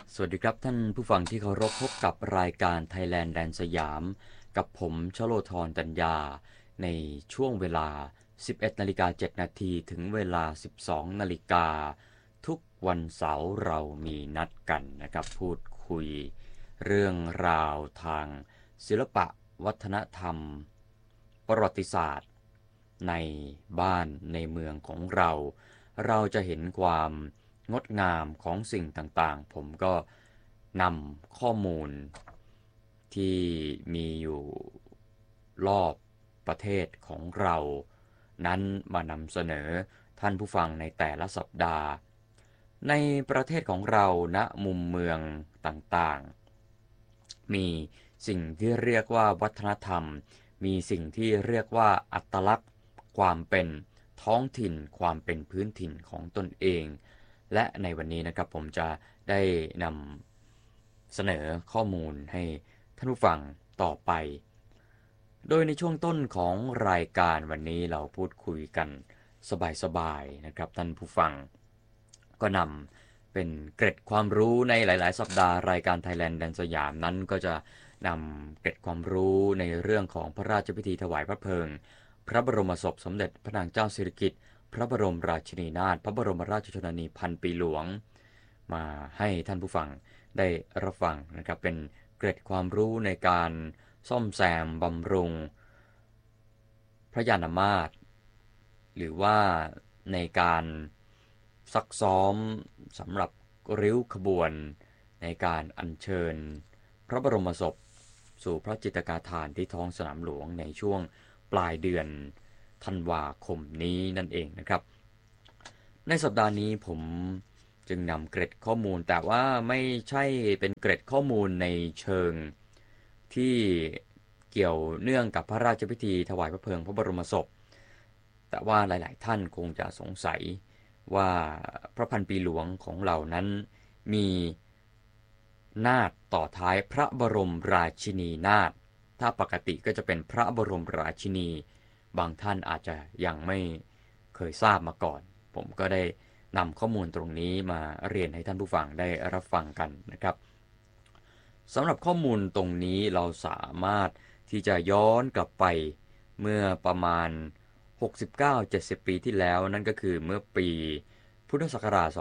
สวัสดีครับท่านผู้ฟังที่เคารพพบกับรายการ Thailand แดนสยามกับผมชโลธรตัญญาในช่วงเวลา 11:07 นาทีถึงเวลา 12 นาฬิกาทุกวันเสาร์เรามีนัดกันนะครับพูดคุยเรื่องราวทางศิลปะวัฒนธรรมประวัติศาสตร์ในบ้านในเมืองของเราจะเห็นความงดงามของสิ่งต่างๆผมก็นำข้อมูลที่มีอยู่รอบประเทศของเรานั้นมานำเสนอท่านผู้ฟังในแต่ละสัปดาห์ในประเทศของเราณมุมเมืองต่างๆมีสิ่งที่เรียกว่าวัฒนธรรมมีสิ่งที่เรียกว่าอัตลักษณ์ความเป็นท้องถิ่นความเป็นพื้นถิ่นของตนเองและในวันนี้นะครับผมจะได้นำเสนอข้อมูลให้ท่านผู้ฟังต่อไปโดยในช่วงต้นของรายการวันนี้เราพูดคุยกันสบายๆนะครับท่านผู้ฟังก็นำเป็นเกร็ดความรู้ในหลายๆสัปดาห์รายการ Thailand แดนสยามนั้นก็จะนำเกร็ดความรู้ในเรื่องของพระราชพิธีถวายพระเพลิงพระบรมศพสมเด็จพระนางเจ้าสิริกิติ์พระบรมราชินีนาถพระบรมราชชนนีพันปีหลวงมาให้ท่านผู้ฟังได้รับฟังนะครับเป็นเกร็ดความรู้ในการซ่อมแซมบำรุงพระยานมาตรหรือว่าในการซักซ้อมสำหรับริ้วขบวนในการอัญเชิญพระบรมศพสู่พระจิตรกาฐานที่ท้องสนามหลวงในช่วงปลายเดือนธันวาคมนี้นั่นเองนะครับในสัปดาห์นี้ผมจึงนำเกร็ดข้อมูลแต่ว่าไม่ใช่เป็นเกร็ดข้อมูลในเชิงที่เกี่ยวเนื่องกับพระราชพิธีถวายพระเพลิงพระบรมศพแต่ว่าหลายๆท่านคงจะสงสัยว่าพระพันปีหลวงของเรานั้นมีนาฏต่อท้ายพระบรมราชินีนาถถ้าปกติก็จะเป็นพระบรมราชินีบางท่านอาจจะยังไม่เคยทราบมาก่อนผมก็ได้นำข้อมูลตรงนี้มาเรียนให้ท่านผู้ฟังได้รับฟังกันนะครับสำหรับข้อมูลตรงนี้เราสามารถที่จะย้อนกลับไปเมื่อประมาณ69-70 ปีที่แล้วนั่นก็คือเมื่อปีพุทธศักราช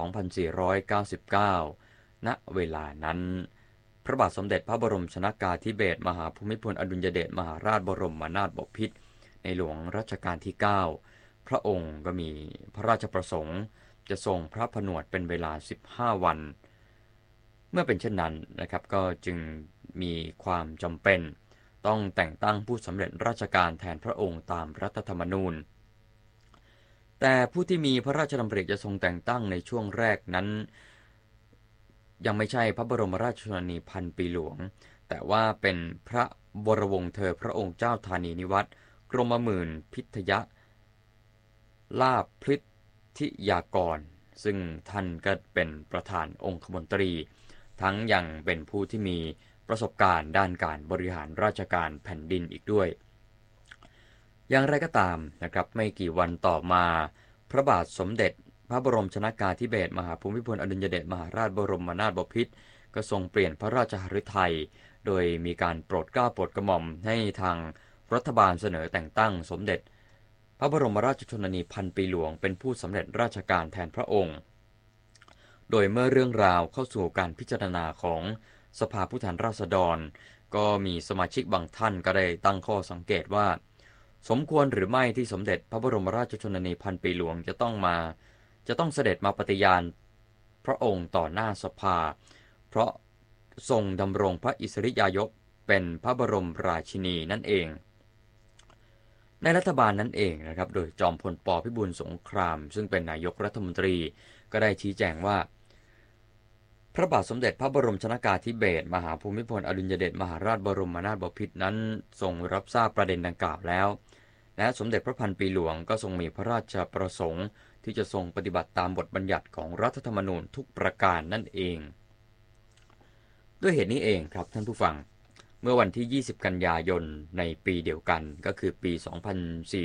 2499 ณ เวลานั้นพระบาทสมเด็จพระบรมชนกาธิเบศรมหาภูมิพลอดุลยเดชมหาราชบรมนาถบพิตรในหลวงรัชกาลที่ 9พระองค์ก็มีพระราชประสงค์จะทรงพระผนวดเป็นเวลา15 วันเมื่อเป็นเช่นนั้นนะครับก็จึงมีความจำเป็นต้องแต่งตั้งผู้สำเร็จราชการแทนพระองค์ตามรัฐธรรมนูญแต่ผู้ที่มีพระราชดำริจะทรงแต่งตั้งในช่วงแรกนั้นยังไม่ใช่พระบรมราชชนนีพันปีหลวงแต่ว่าเป็นพระวรวงศ์เธอพระองค์เจ้าธานีนิวัตรกรมหมื่นพิทยลาภพฤทธิยากรซึ่งท่านก็เป็นประธานองคมนตรีทั้งยังเป็นผู้ที่มีประสบการณ์ด้านการบริหารราชการแผ่นดินอีกด้วยอย่างไรก็ตามนะครับไม่กี่วันต่อมาพระบาทสมเด็จพระบรมชนกาธิเบศรมหาภูมิพลอดุลยเดชมหาราชบรมนาถบพิตรก็ทรงเปลี่ยนพระราชฤทัยโดยมีการโปรดเกล้าโปรดกระหม่อมให้ทางรัฐบาลเสนอแต่งตั้งสมเด็จพระบรมราชชนนีพันปีหลวงเป็นผู้สำเร็จราชการแทนพระองค์โดยเมื่อเรื่องราวเข้าสู่การพิจารณาของสภาผู้แทนราษฎรก็มีสมาชิกบางท่านก็ได้ตั้งข้อสังเกตว่าสมควรหรือไม่ที่สมเด็จพระบรมราชชนนีพันปีหลวงจะต้องเสด็จมาปฏิญาณพระองค์ต่อหน้าสภาเพราะทรงดำรงพระอิสริยยศเป็นพระบรมราชินีนั่นเองในรัฐบาลนั้นเองนะครับโดยจอมพลป.พิบูลสงครามซึ่งเป็นนายกรัฐมนตรีก็ได้ชี้แจงว่าพระบาทสมเด็จพระบรมชนกาธิเบศรมหาภูมิพลอดุลยเดชมหาราชบรมนาถบพิตรนั้นทรงรับทราบประเด็นดังกล่าวแล้วและสมเด็จพระพันปีหลวงก็ทรงมีพระราชประสงค์ที่จะทรงปฏิบัติตามบทบัญญัติของรัฐธรรมนูญทุกประการนั่นเองด้วยเหตุนี้เองครับท่านผู้ฟังเมื่อวันที่ 20 กันยายนในปีเดียวกันก็คือปี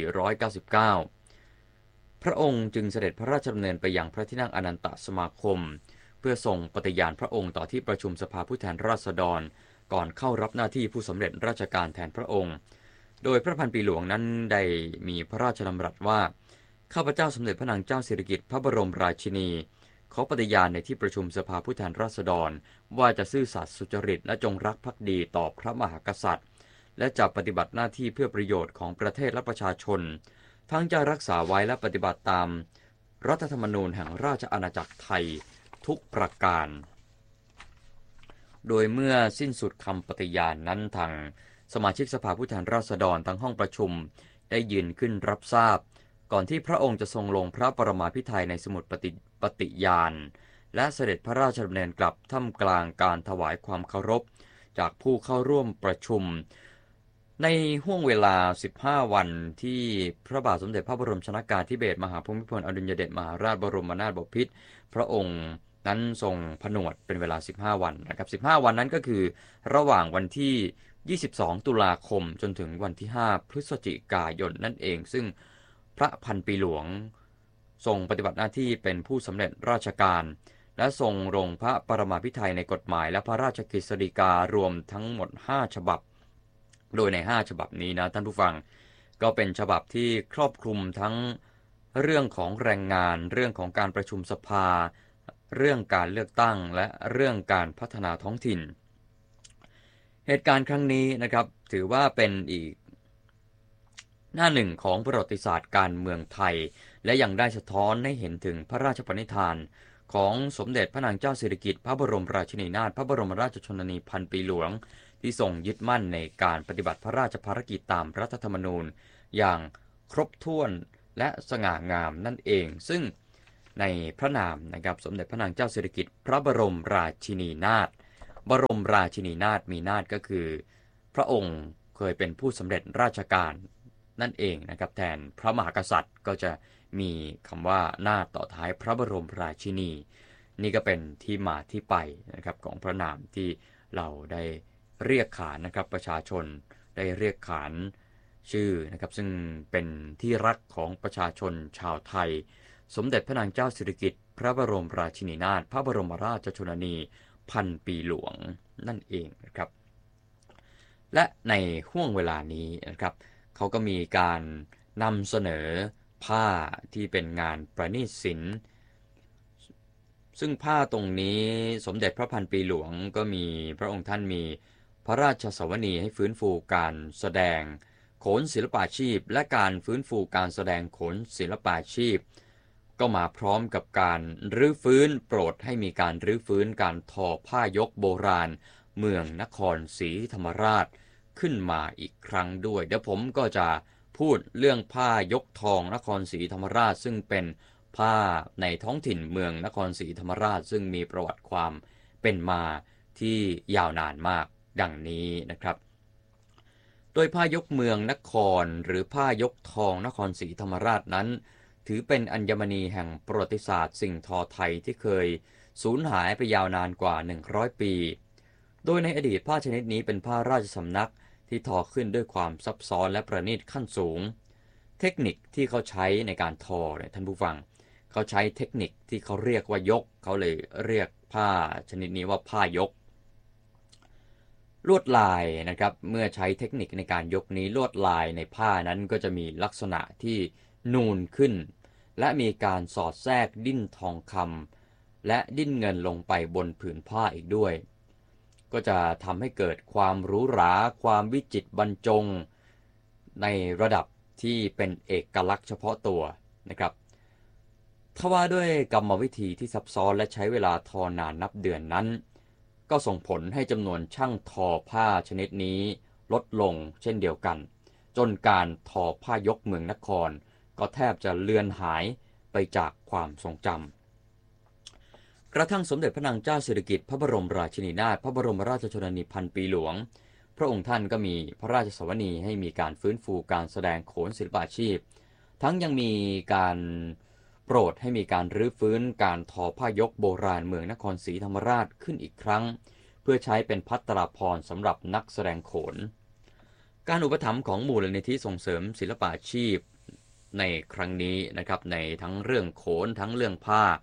2499 พระองค์จึงเสด็จพระราชดำเนินไปยังพระที่นั่งอนันตสมาคมพื่อส่งปฏิญาณพระองค์ต่อที่ประชุมสภาผู้แทนราษฎรก่อนเข้ารับหน้าที่ผู้สำเร็จราชการแทนพระองค์โดยพระพันปีหลวงนั้นได้มีพระราชดำรัสว่าข้าพเจ้าสมเด็จพระนางเจ้าสิริกิติ์พระบรมราชินีขอปฏิญาณในที่ประชุมสภาผู้แทนราษฎรว่าจะซื่อสัตย์สุจริตและจงรักภักดีต่อพระมหากษัตริย์และจะปฏิบัติหน้าที่เพื่อประโยชน์ของประเทศและประชาชนทั้งจะรักษาไว้และปฏิบัติตามรัฐธรรมนูญแห่งราชอาณาจักรไทยทุกประการโดยเมื่อสิ้นสุดคำปฏิญาณนั้นทางสมาชิกสภาผู้แทนราษฎรทั้งห้องประชุมได้ยืนขึ้นรับทราบก่อนที่พระองค์จะทรงลงพระปรมาภิไธยในสมุดปฏิญาณและเสด็จพระราชดำเนินกลับท่ามกลางการถวายความเคารพจากผู้เข้าร่วมประชุมในห่วงเวลา15วันที่พระบาทสมเด็จพระบรมชนกาธิเบศรมหาภูมิพลอดุลยเดชมหาราชบรมนาถบพิตรพระองค์นั้นทรงผนวดเป็นเวลา15วันนะครับ15วันนั้นก็คือระหว่างวันที่22ตุลาคมจนถึงวันที่5พฤศจิกายนนั่นเองซึ่งพระพันปีหลวงทรงปฏิบัติหน้าที่เป็นผู้สำเร็จราชการและทรงลงพระปรมาภิไธยในกฎหมายและพระราชกฤษฎีการวมทั้งหมด5ฉบับโดยใน5ฉบับนี้นะท่านผู้ฟังก็เป็นฉบับที่ครอบคลุมทั้งเรื่องของแรงงานเรื่องของการประชุมสภาเรื่องการเลือกตั้งและเรื่องการพัฒนาท้องถิ่นเหตุการณ์ครั้งนี้นะครับถือว่าเป็นอีกหน้าหนึ่งของประวัติศาสตร์การเมืองไทยและยังได้สะท้อนให้เห็นถึงพระราชปณิธานของสมเด็จพระนางเจ้าสิริกิติ์พระบรมราชินีนาถพระบรมราชชนนีพันปีหลวงที่ทรงยึดมั่นในการปฏิบัติพระราชภารกิจตามรัฐธรรมนูญอย่างครบถ้วนและสง่างามนั่นเองซึ่งในพระนามนะครับสมเด็จพระนางเจ้าสิริกิติ์พระบรมราชินีนาถบรมราชินีนาถมีนาถก็คือพระองค์เคยเป็นผู้สำเร็จราชการนั่นเองนะครับแทนพระมหากษัตริย์ก็จะมีคำว่านาถต่อท้ายพระบรมราชินีนี่ก็เป็นที่มาที่ไปนะครับของพระนามที่เราได้เรียกขานนะครับประชาชนได้เรียกขานชื่อนะครับซึ่งเป็นที่รักของประชาชนชาวไทยสมเด็จพระนางเจ้าสิริกิติ์พระบรมราชินีนาถพระบรมราชชนนีพันปีหลวงนั่นเองนะครับและในห่วงเวลานี้นะครับเขาก็มีการนำเสนอผ้าที่เป็นงานประณีตศิลป์ซึ่งผ้าตรงนี้สมเด็จพระพันปีหลวงก็มีพระองค์ท่านมีพระราชสวนีให้ฟื้นฟูการแสดงโขนศิลปาชีพและการฟื้นฟูการแสดงโขนศิลปาชีพก็มาพร้อมกับการรื้อฟื้นโปรดให้มีการรื้อฟื้นการทอผ้ายกโบราณเมืองนครศรีธรรมราชขึ้นมาอีกครั้งด้วยเดี๋ยวผมก็จะพูดเรื่องผ้ายกทองนครศรีธรรมราชซึ่งเป็นผ้าในท้องถิ่นเมืองนครศรีธรรมราชซึ่งมีประวัติความเป็นมาที่ยาวนานมากดังนี้นะครับโดยผ้ายกเมืองนครหรือผ้ายกทองนครศรีธรรมราชนั้นถือเป็นอัญมณีแห่งประวัติศาสตร์สิ่งทอไทยที่เคยสูญหายไปยาวนานกว่า100ปีโดยในอดีตผ้าชนิดนี้เป็นผ้าราชสำนักที่ทอขึ้นด้วยความซับซ้อนและประณีตขั้นสูงเทคนิคที่เขาใช้ในการทอเนี่ยท่านผู้ฟังเขาใช้เทคนิคที่เขาเรียกว่ายกเขาเลยเรียกผ้าชนิดนี้ว่าผ้ายกลวดลายนะครับเมื่อใช้เทคนิคในการยกนี้ลวดลายในผ้านั้นก็จะมีลักษณะที่นูนขึ้นและมีการสอดแทรกดิ้นทองคำและดิ้นเงินลงไปบนผืนผ้าอีกด้วยก็จะทำให้เกิดความหรูหราความวิจิตรบรรจงในระดับที่เป็นเอกลักษณ์เฉพาะตัวนะครับทว่าด้วยกรรมวิธีที่ซับซ้อนและใช้เวลาทอนานนับเดือนนั้นก็ส่งผลให้จำนวนช่างทอผ้าชนิดนี้ลดลงเช่นเดียวกันจนการทอผ้ายกเมืองนครก็แทบจะเลือนหายไปจากความทรงจำกระทั่งสมเด็จพระนางเจ้าสิริกิติ์พระบรมราชินีนาถพระบรมราชชนนีพันปีหลวงพระองค์ท่านก็มีพระราชสวนีให้มีการฟื้นฟูการแสดงโขนศิลปาชีพทั้งยังมีการโปรดให้มีการรื้อฟื้นการทอผ้ายกโบราณเมืองนครศรีธรรมราชขึ้นอีกครั้งเพื่อใช้เป็นภัตราภรณ์สำหรับนักแสดงโขนการอุปถัมภ์ของมูลนิธิส่งเสริมศิลปาชีพในครั้งนี้นะครับในทั้งเรื่องโขนทั้งเรื่องผ้า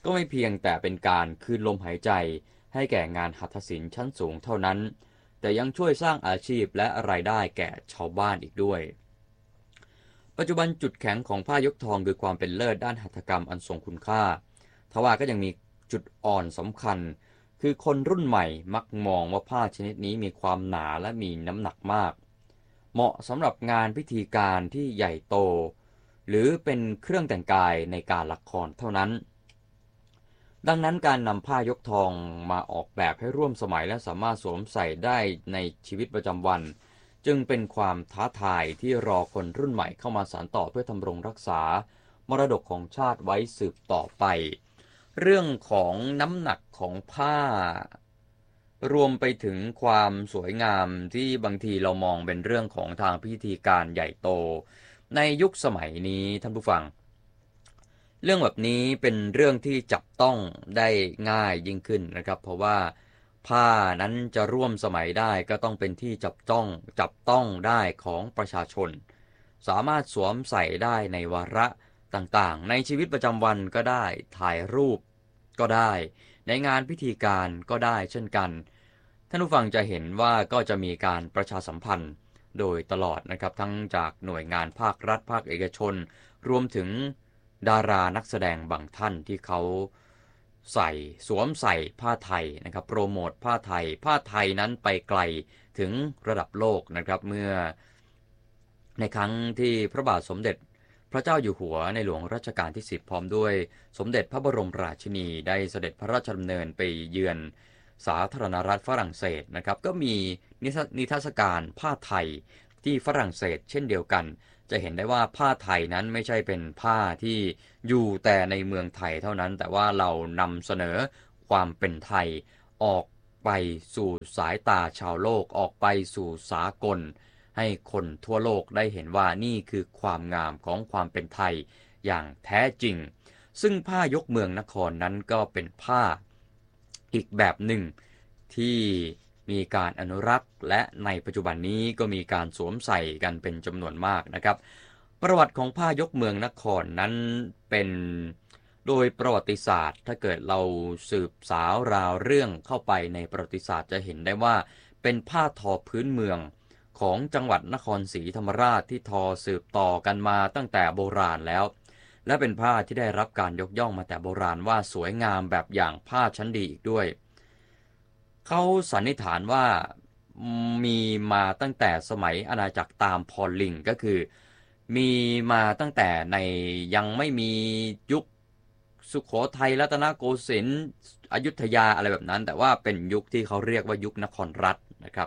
ก็ไม่เพียงแต่เป็นการคืนลมหายใจให้แก่งานหัตถศิลป์ชั้นสูงเท่านั้นแต่ยังช่วยสร้างอาชีพและรายได้แก่ชาวบ้านอีกด้วยปัจจุบันจุดแข็งของผ้ายกทองคือความเป็นเลิศด้านหัตถกรรมอันทรงคุณค่าทว่าก็ยังมีจุดอ่อนสำคัญคือคนรุ่นใหม่มักมองว่าผ้าชนิดนี้มีความหนาและมีน้ำหนักมากเหมาะสำหรับงานพิธีการที่ใหญ่โตหรือเป็นเครื่องแต่งกายในการละครเท่านั้นดังนั้นการนำผ้ายกทองมาออกแบบให้ร่วมสมัยและสามารถสวมใส่ได้ในชีวิตประจำวันจึงเป็นความท้าทายที่รอคนรุ่นใหม่เข้ามาสานต่อเพื่อทำรงรักษามรดกของชาติไว้สืบต่อไปเรื่องของน้ำหนักของผ้ารวมไปถึงความสวยงามที่บางทีเรามองเป็นเรื่องของทางพิธีการใหญ่โตในยุคสมัยนี้ท่านผู้ฟังเรื่องแบบนี้เป็นเรื่องที่จับต้องได้ง่ายยิ่งขึ้นนะครับเพราะว่าผ้านั้นจะร่วมสมัยได้ก็ต้องเป็นที่จับต้องได้ของประชาชนสามารถสวมใส่ได้ในวาระต่างๆในชีวิตประจำวันก็ได้ถ่ายรูปก็ได้ในงานพิธีการก็ได้เช่นกันท่านผู้ฟังจะเห็นว่าก็จะมีการประชาสัมพันธ์โดยตลอดนะครับทั้งจากหน่วยงานภาครัฐภาคเอกชนรวมถึงดารานักแสดงบางท่านที่เขาสวมใส่ผ้าไทยนะครับโปรโมทผ้าไทยนั้นไปไกลถึงระดับโลกนะครับเมื่อในครั้งที่พระบาทสมเด็จพระเจ้าอยู่หัวในหลวงรัชกาลที่10พร้อมด้วยสมเด็จพระบรมราชินีได้เสด็จพระราชดำเนินไปเยือนสาธารณรัฐฝรั่งเศสนะครับก็มีนิทรรศการผ้าไทยที่ฝรั่งเศสเช่นเดียวกันจะเห็นได้ว่าผ้าไทยนั้นไม่ใช่เป็นผ้าที่อยู่แต่ในเมืองไทยเท่านั้นแต่ว่าเรานำเสนอความเป็นไทยออกไปสู่สายตาชาวโลกออกไปสู่สากลให้คนทั่วโลกได้เห็นว่านี่คือความงามของความเป็นไทยอย่างแท้จริงซึ่งผ้ายกเมืองนครนั้นก็เป็นผ้าอีกแบบหนึ่งที่มีการอนุรักษ์และในปัจจุบันนี้ก็มีการสวมใส่กันเป็นจำนวนมากนะครับประวัติของผ้ายกเมืองนครนั้นเป็นโดยประวัติศาสตร์ถ้าเกิดเราสืบสาวราวเรื่องเข้าไปในประวัติศาสตร์จะเห็นได้ว่าเป็นผ้าทอพื้นเมืองของจังหวัดนครศรีธรรมราชที่ทอสืบต่อกันมาตั้งแต่โบราณแล้วและเป็นผ้าที่ได้รับการยกย่องมาแต่โบราณว่าสวยงามแบบอย่างผ้าชั้นดีอีกด้วยเขาสันนิษฐานว่ามีมาตั้งแต่สมัยอาณาจักรตามพอลลิงก็คือมีมาตั้งแต่ในยังไม่มียุคสุโขทัยรัตนโกสินทร์อยุธยาอะไรแบบนั้นแต่ว่าเป็นยุคที่เขาเรียกว่ายุคนครรัฐนะครับ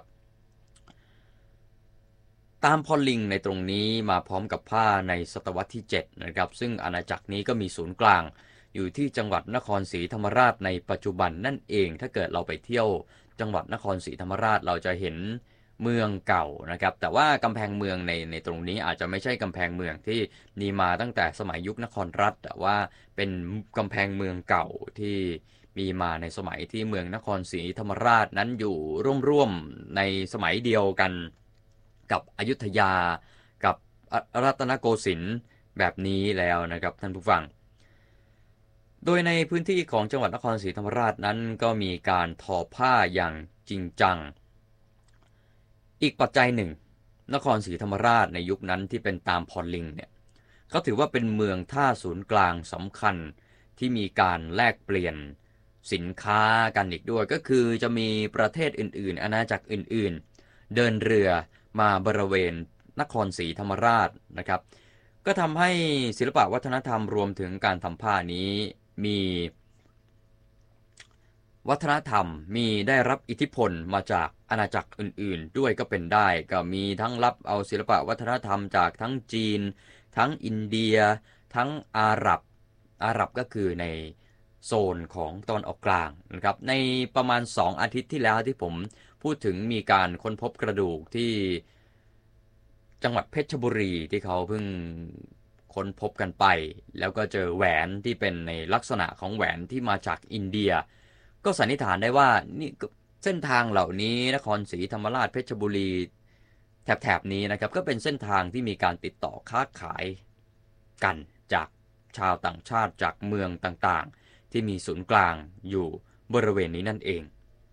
ตามพอลลิงในตรงนี้มาพร้อมกับผ้าในศตวรรษที่7นะครับซึ่งอาณาจักรนี้ก็มีศูนย์กลางอยู่ที่จังหวัดนครศรีธรรมราชในปัจจุบันนั่นเองถ้าเกิดเราไปเที่ยวจังหวัดนครศรีธรรมราชเราจะเห็นเมืองเก่านะครับแต่ว่ากำแพงเมืองในตรงนี้อาจจะไม่ใช่กำแพงเมืองที่มีมาตั้งแต่สมัยยุคนครรัฐแต่ว่าเป็นกำแพงเมืองเก่าที่มีมาในสมัยที่เมืองนครศรีธรรมราชนั้นอยู่ร่วมในสมัยเดียวกันกับอยุธยากับรัตนโกสินทร์แบบนี้แล้วนะครับท่านผู้ฟังโดยในพื้นที่ของจังหวัดนครศรีธรรมราชนั้นก็มีการทอผ้าอย่างจริงจังอีกปัจจัยหนึ่งนครศรีธรรมราชในยุคนั้นที่เป็นตามพอลลิงเนี่ยเขาถือว่าเป็นเมืองท่าศูนย์กลางสำคัญที่มีการแลกเปลี่ยนสินค้ากันอีกด้วยก็คือจะมีประเทศอื่นๆอาณาจักรอื่นๆเดินเรือมาบริเวณนครศรีธรรมราชนะครับก็ทำให้ศิลปวัฒนธรรมรวมถึงการทำผ้านี้มีวัฒนธรรมมีได้รับอิทธิพลมาจากอาณาจักรอื่นๆด้วยก็เป็นได้ก็มีทั้งรับเอาศิลปวัฒนธรรมจากทั้งจีนทั้งอินเดียทั้งอาหรับก็คือในโซนของตะวันออกกลางนะครับในประมาณ2อาทิตย์ที่แล้วที่ผมพูดถึงมีการค้นพบกระดูกที่จังหวัดเพชรบุรีที่เขาเพิ่งค้นพบกันไปแล้วก็เจอแหวนที่เป็นในลักษณะของแหวนที่มาจากอินเดียก็สันนิษฐานได้ว่านี่เส้นทางเหล่านี้นครศรีธรรมราชเพชรบุรีแถบนี้นะครับก็เป็นเส้นทางที่มีการติดต่อค้าขายกันจากชาวต่างชาติจากเมืองต่างๆที่มีศูนย์กลางอยู่บริเวณนี้นั่นเอง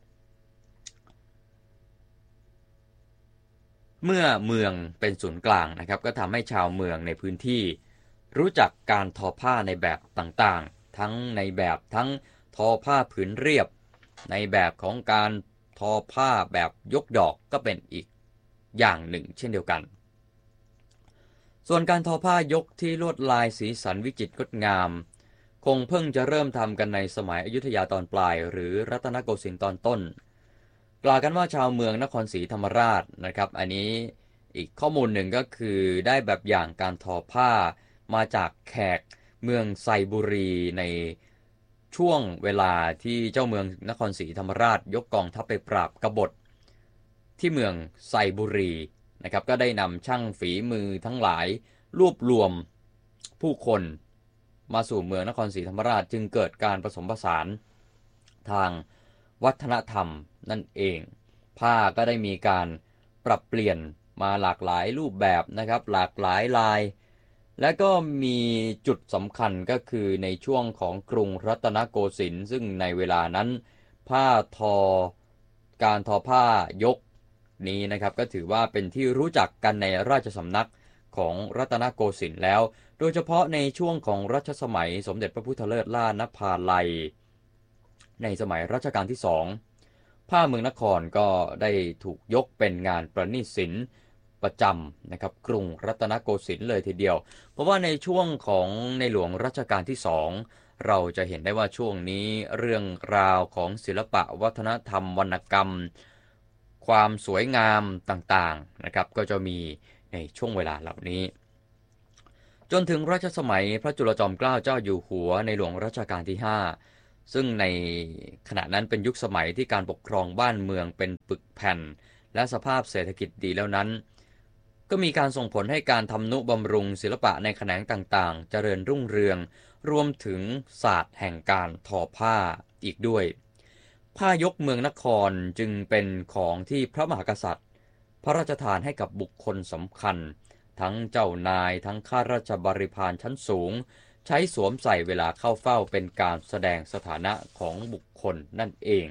เมื่อเมืองเป็นศูนย์กลางนะครับก็ทำให้ชาวเมืองในพื้นที่รู้จักการทอผ้าในแบบต่างๆทั้งในแบบทั้งทอผ้าผืนเรียบในแบบของการทอผ้าแบบยกดอกก็เป็นอีกอย่างหนึ่งเช่นเดียวกันส่วนการทอผ้ายกที่ลวดลายสีสันวิจิตรงดงามคงเพิ่งจะเริ่มทำกันในสมัยอยุธยาตอนปลายหรือรัตนโกสินทร์ตอนต้นกล่าวกันว่าชาวเมืองนครศรีธรรมราชนะครับอันนี้อีกข้อมูลหนึ่งก็คือได้แบบอย่างการทอผ้ามาจากแขกเมืองไซบุรีในช่วงเวลาที่เจ้าเมืองนครศรีธรรมราชยกกองทัพไปปราบกบฏที่เมืองไซบุรีนะครับก็ได้นำช่างฝีมือทั้งหลายรวบรวมผู้คนมาสู่เมืองนครศรีธรรมราชจึงเกิดการผสมผสานทางวัฒนธรรมนั่นเองผ้าก็ได้มีการปรับเปลี่ยนมาหลากหลายรูปแบบนะครับหลากหลายลายและก็มีจุดสำคัญก็คือในช่วงของกรุงรัตนโกสินทร์ซึ่งในเวลานั้นผ้าทอการทอผ้ายกนี้นะครับก็ถือว่าเป็นที่รู้จักกันในราชสำนักของรัตนโกสินทร์แล้วโดยเฉพาะในช่วงของรัชสมัยสมเด็จพระพุทธเลิศล่านภาลัยในสมัยรัชกาลที่2ผ้าเมืองนครก็ได้ถูกยกเป็นงานประณีตศิลป์ประจำนะครับกรุงรัตนโกสินทร์เลยทีเดียวเพราะว่าในช่วงของในหลวงรัชกาลที่2เราจะเห็นได้ว่าช่วงนี้เรื่องราวของศิลปะวัฒนธรรมวรรณกรรมความสวยงามต่างๆนะครับก็จะมีในช่วงเวลาเหล่านี้จนถึงรัชสมัยพระจุลจอมเกล้าเจ้าอยู่หัวในหลวงรัชกาลที่5ซึ่งในขณะนั้นเป็นยุคสมัยที่การปกครองบ้านเมืองเป็นปึกแผ่นและสภาพเศรษฐกิจดีแล้วนั้นก็มีการส่งผลให้การทำนุบำรุงศิลปะในแขนงต่างๆเจริญรุ่งเรืองรวมถึงศาสตร์แห่งการทอผ้าอีกด้วยผ้ายกเมืองนครจึงเป็นของที่พระมหากษัตริย์พระราชทานให้กับบุคคลสำคัญทั้งเจ้านายทั้งข้าราชบริพารชั้นสูงใช้สวมใส่เวลาเข้าเฝ้าเป็นการแสดงสถานะของบุคคลนั่นเอง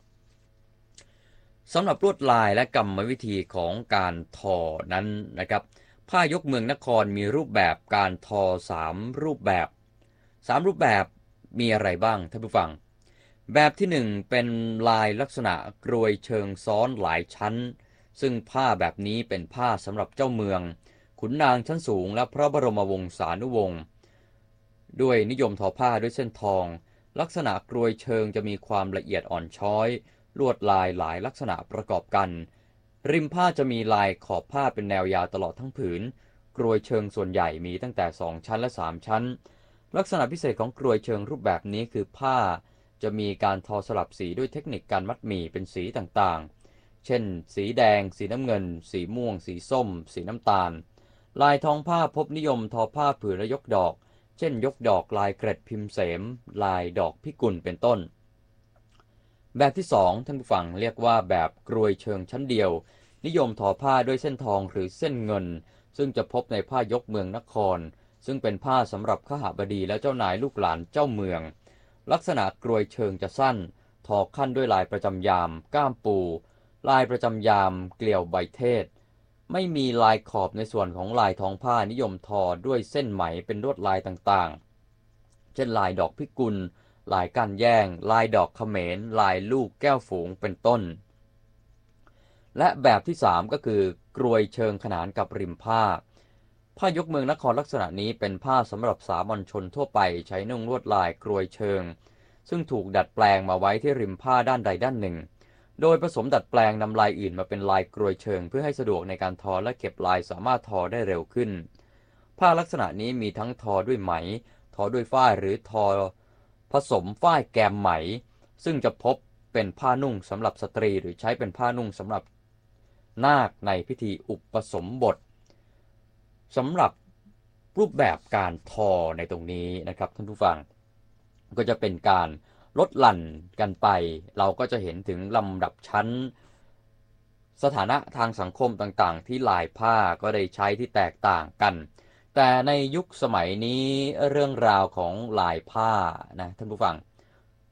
สำหรับลวดลายและกรรมวิธีของการทอนั้นนะครับผ้ายกเมืองนครมีรูปแบบการทอ3รูปแบบ3รูปแบบมีอะไรบ้างท่านผู้ฟังแบบที่1เป็นลายลักษณะกรวยเชิงซ้อนหลายชั้นซึ่งผ้าแบบนี้เป็นผ้าสำหรับเจ้าเมืองขุนนางชั้นสูงและพระบรมวงศานุวงศ์ด้วยนิยมทอผ้าด้วยเส้นทองลักษณะกรวยเชิงจะมีความละเอียดอ่อนช้อยลวดลายหลายลักษณะประกอบกันริมผ้าจะมีลายขอบผ้าเป็นแนวยาวตลอดทั้งผืนกรวยเชิงส่วนใหญ่มีตั้งแต่2ชั้นและ3ชั้นลักษณะพิเศษของกรวยเชิงรูปแบบนี้คือผ้าจะมีการทอสลับสีด้วยเทคนิคการมัดหมี่เป็นสีต่างๆเช่นสีแดงสีน้ำเงินสีม่วงสีส้มสีน้ำตาลลายทองผ้าพบนิยมทอผ้าผืนและยกดอกเช่นยกดอกลายเกร็ดพิมพ์เสมลายดอกพิกุลเป็นต้นแบบที่2ท่านผู้ฟังเรียกว่าแบบกรวยเชิงชั้นเดียวนิยมทอผ้าด้วยเส้นทองหรือเส้นเงินซึ่งจะพบในผ้ายกเมืองนครซึ่งเป็นผ้าสำหรับขหบดีและเจ้านายลูกหลานเจ้าเมืองลักษณะกรวยเชิงจะสั้นทอขั้นด้วยลายประจำยามก้ามปูลายประจำยามเกลียวใบเทศไม่มีลายขอบในส่วนของลายทองผ้านิยมทอด้วยเส้นไหมเป็นลวดลายต่างๆเช่นลายดอกพิกุลลายก้านแย่งลายดอกเขมรลายลูกแก้วฝูงเป็นต้นและแบบที่3ก็คือกรวยเชิงขนานกับริมผ้ายกเมืองนครลักษณะนี้เป็นผ้าสำหรับสามัญชนทั่วไปใช้นุ่งลวดลายกรวยเชิงซึ่งถูกดัดแปลงมาไว้ที่ริมผ้าด้านใดด้านหนึ่งโดยผสมดัดแปลงนำลายอื่นมาเป็นลายกรวยเชิงเพื่อให้สะดวกในการทอและเก็บลายสามารถทอได้เร็วขึ้นผ้าลักษณะนี้มีทั้งทอด้วยไหมทอด้วยฝ้ายหรือทอผสมฝ้ายแกมไหมซึ่งจะพบเป็นผ้านุ่งสำหรับสตรีหรือใช้เป็นผ้านุ่งสำหรับนาคในพิธีอุปสมบทสำหรับรูปแบบการทอในตรงนี้นะครับท่านผู้ฟังก็จะเป็นการลดหลั่นกันไปเราก็จะเห็นถึงลำดับชั้นสถานะทางสังคมต่างๆที่ลายผ้าก็ได้ใช้ที่แตกต่างกันแต่ในยุคสมัยนี้เรื่องราวของลายผ้านะท่านผู้ฟัง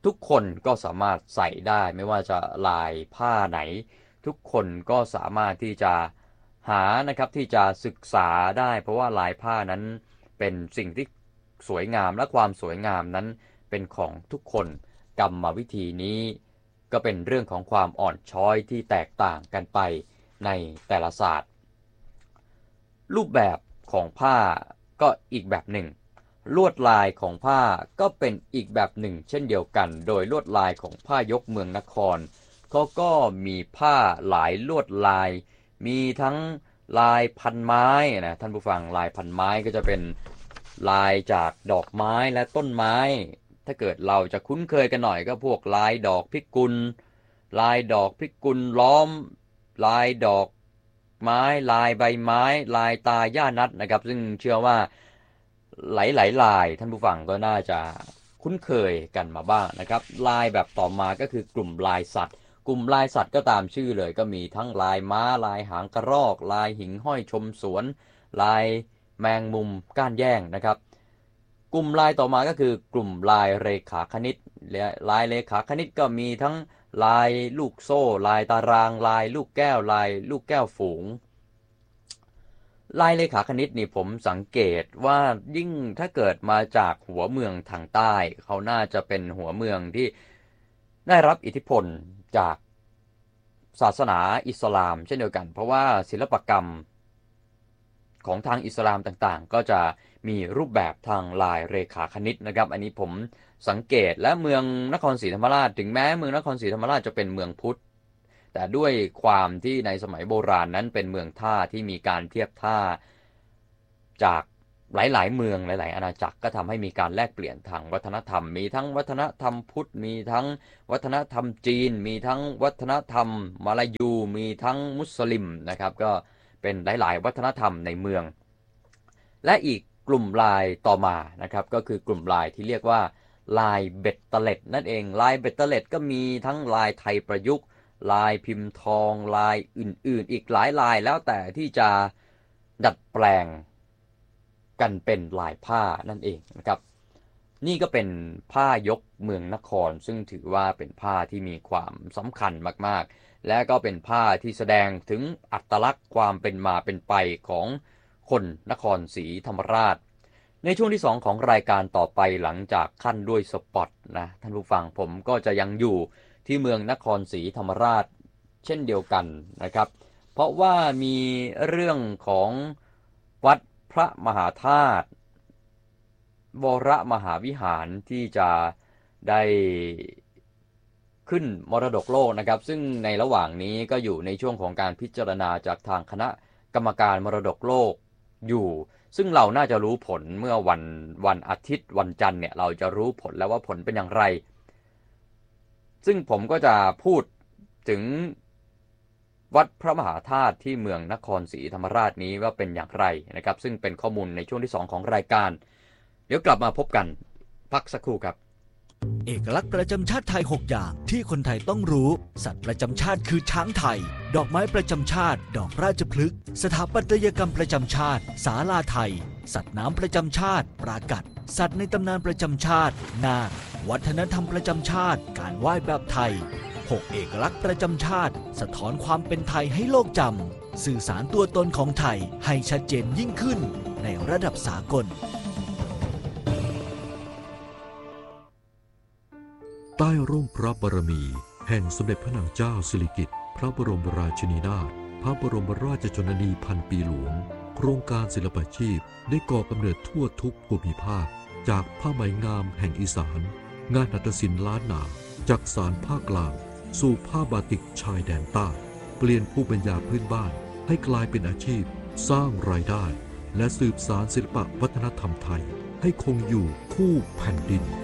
ทุกคนก็สามารถใส่ได้ไม่ว่าจะลายผ้าไหนทุกคนก็สามารถที่จะหานะครับที่จะศึกษาได้เพราะว่าลายผ้านั้นเป็นสิ่งที่สวยงามและความสวยงามนั้นเป็นของทุกคนกรรมวิธีนี้ก็เป็นเรื่องของความอ่อนช้อยที่แตกต่างกันไปในแต่ละศาสตร์รูปแบบของผ้าก็อีกแบบหนึ่งลวดลายของผ้าก็เป็นอีกแบบหนึ่งเช่นเดียวกันโดยลวดลายของผ้ายกเมืองนครเขาก็มีผ้าหลายลวดลายมีทั้งลายพันไม้นะท่านผู้ฟังลายพันไม้ก็จะเป็นลายจากดอกไม้และต้นไม้ถ้าเกิดเราจะคุ้นเคยกันหน่อยก็พวกลายดอกพิกุลลายดอกพิกุลล้อมลายดอกไม้ลายใบไม้ลายตาย่านัดนะครับซึ่งเชื่อว่าหลายลายท่านผู้ฟังก็น่าจะคุ้นเคยกันมาบ้างนะครับลายแบบต่อมาก็คือกลุ่มลายสัตว์กลุ่มลายสัตว์ก็ตามชื่อเลยก็มีทั้งลายม้าลายหางกระรอกลายหิ่งห้อยชมสวนลายแมงมุมก้านแย่งนะครับกลุ่มลายต่อมาก็คือกลุ่มลายเรขาคณิตลายเรขาคณิตก็มีทั้งลายลูกโซ่ลายตารางลายลูกแก้วลายลูกแก้วฝูงลายเรขาคณิตนี่ผมสังเกตว่ายิ่งถ้าเกิดมาจากหัวเมืองทางใต้เขาน่าจะเป็นหัวเมืองที่ได้รับอิทธิพลจากศาสนาอิสลามเช่นเดียวกันเพราะว่าศิลปกรรมของทางอิสลามต่างๆก็จะมีรูปแบบทางลายเรขาคณิตนะครับอันนี้ผมสังเกตและเมืองนครศรีธรรมราชถึงแม้เมืองนครศรีธรรมราชจะเป็นเมืองพุทธแต่ด้วยความที่ในสมัยโบราณนั้นเป็นเมืองท่าที่มีการเทียบท่าจากหลายๆเมืองหลายๆอาณาจักรก็ทำให้มีการแลกเปลี่ยนทางวัฒนธรรมมีทั้งวัฒนธรรมพุทธมีทั้งวัฒนธรรมจีนมีทั้งวัฒนธรรมมาลายูมีทั้งมุสลิมนะครับก็เป็นหลายๆวัฒนธรรมในเมืองและอีกกลุ่มลายต่อมานะครับก็คือกลุ่มลายที่เรียกว่าลายเบ็ดเตล็ดนั่นเองลายเบ็ดเตล็ดก็มีทั้งลายไทยประยุกต์ลายพิมพ์ทองลายอื่นๆอีกหลายลายแล้วแต่ที่จะดัดแปลงกันเป็นลายผ้านั่นเองนะครับนี่ก็เป็นผ้ายกเมืองนครซึ่งถือว่าเป็นผ้าที่มีความสำคัญมากๆและก็เป็นผ้าที่แสดงถึงอัตลักษณ์ความเป็นมาเป็นไปของคนนครศรีธรรมราชในช่วงที่2ของรายการต่อไปหลังจากขั้นด้วยสปอตนะท่านผู้ฟังผมก็จะยังอยู่ที่เมืองนครศรีธรรมราชเช่นเดียวกันนะครับเพราะว่ามีเรื่องของวัดพระมหาธาตุวรมหาวิหารที่จะได้ขึ้นมรดกโลกนะครับซึ่งในระหว่างนี้ก็อยู่ในช่วงของการพิจารณาจากทางคณะกรรมการมรดกโลกอยู่ซึ่งเราน่าจะรู้ผลเมื่อวันอาทิตย์วันจันทร์เนี่ยเราจะรู้ผลแล้วว่าผลเป็นอย่างไรซึ่งผมก็จะพูดถึงวัดพระมหาธาตุที่เมืองนครศรีธรรมราชนี้ว่าเป็นอย่างไรนะครับซึ่งเป็นข้อมูลในช่วงที่2ของรายการเดี๋ยวกลับมาพบกันพักสักครู่ครับเอกลักษณ์ประจำชาติไทย6อย่างที่คนไทยต้องรู้สัตว์ประจำชาติคือช้างไทยดอกไม้ประจำชาติดอกราชพฤกษ์สถาปัตยกรรมประจำชาติศาลาไทยสัตว์น้ำประจำชาติปรากัดสัตว์ในตำนานประจำชาตินาควัฒนธรรมประจำชาติการไหว้แบบไทย6เอกลักษณ์ประจำชาติสะท้อนความเป็นไทยให้โลกจำสื่อสารตัวตนของไทยให้ชัดเจนยิ่งขึ้นในระดับสากลใต้ร่มพระบารมีแห่งสมเด็จพระนางเจ้าสิริกิติ์พระบรมราชินีนาถพระบรมราชชนนีพันปีหลวงโครงการศิลปาชีพได้ก่อกำเนิดทั่วทุกภูมิภาคจากผ้าไหมงามแห่งอีสานงานหัตถศิลป์ล้านนาจากสารภาคกลางสู่ผ้าบาติกชายแดนใต้เปลี่ยนภูมิปัญญาพื้นบ้านให้กลายเป็นอาชีพสร้างรายได้และสืบสานศิลปวัฒนธรรมไทยให้คงอยู่คู่แผ่นดิน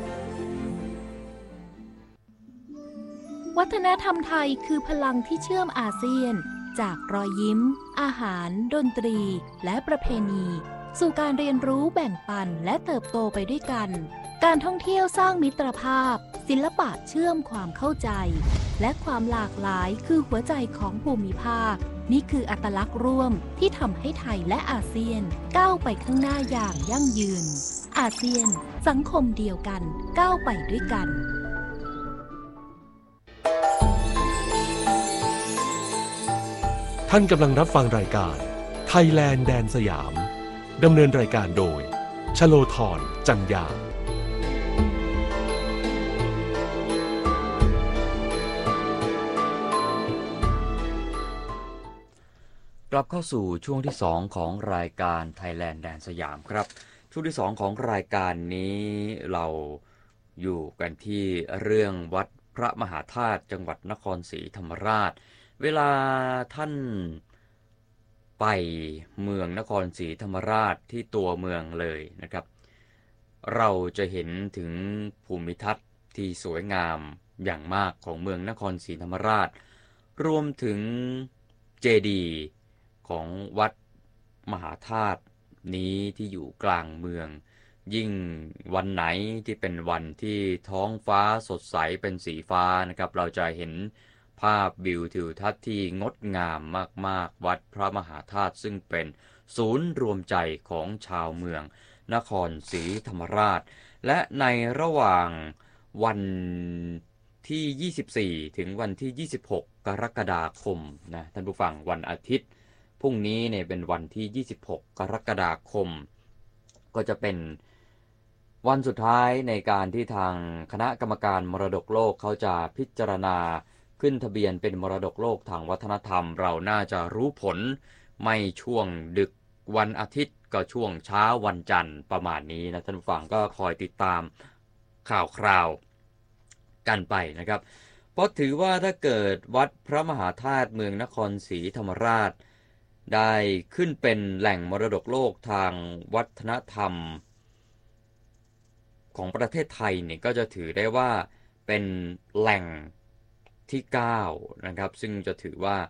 วัฒนธรรมไทยคือพลังที่เชื่อมอาเซียนจากรอยยิ้มอาหารดนตรีและประเพณีสู่การเรียนรู้แบ่งปันและเติบโตไปด้วยกันการท่องเที่ยวสร้างมิตรภาพศิลปะเชื่อมความเข้าใจและความหลากหลายคือหัวใจของภูมิภาคนี่คืออัตลักษณ์ร่วมที่ทำให้ไทยและอาเซียนก้าวไปข้างหน้าอย่างยั่งยืนอาเซียนสังคมเดียวกันก้าวไปด้วยกันท่านกำลังรับฟังรายการไทยแลนด์แดนสยามดำเนินรายการโดยชโลธร จันยากลับเข้าสู่ช่วงที่2ของรายการไทยแลนด์แดนสยามครับช่วงที่2ของรายการนี้เราอยู่กันที่เรื่องวัดพระมหาธาตุจังหวัดนครศรีธรรมราชเวลาท่านไปเมืองนครศรีธรรมราชที่ตัวเมืองเลยนะครับเราจะเห็นถึงภูมิทัศน์ที่สวยงามอย่างมากของเมืองนครศรีธรรมราชรวมถึงเจดีย์ของวัดมหาธาตุนี้ที่อยู่กลางเมืองยิ่งวันไหนที่เป็นวันที่ท้องฟ้าสดใสเป็นสีฟ้านะครับเราจะเห็นภาพวิวทิวทัศน์ที่งดงามมากๆวัดพระมหาธาตุซึ่งเป็นศูนย์รวมใจของชาวเมืองนครศรีธรรมราชและในระหว่างวันที่24ถึงวันที่26กรกฎาคมนะท่านผู้ฟังวันอาทิตย์พรุ่งนี้เนี่ยเป็นวันที่26กรกฎาคมก็จะเป็นวันสุดท้ายในการที่ทางคณะกรรมการมรดกโลกเขาจะพิจารณาขึ้นทะเบียนเป็นมรดกโลกทางวัฒนธรรมเราน่าจะรู้ผลไม่ช่วงดึกวันอาทิตย์ก็ช่วงเช้าวันจันทร์ประมาณนี้นะท่านผู้ฟังก็คอยติดตามข่าวคราวกันไปนะครับเพราะถือว่าถ้าเกิดวัดพระมหาธาตุเมืองนครศรีธรรมราชได้ขึ้นเป็นแหล่งมรดกโลกทางวัฒนธรรมของประเทศไทยเนี่ยก็จะถือได้ว่าเป็นแหล่งที่9นะครับซึ่งจะถือว่า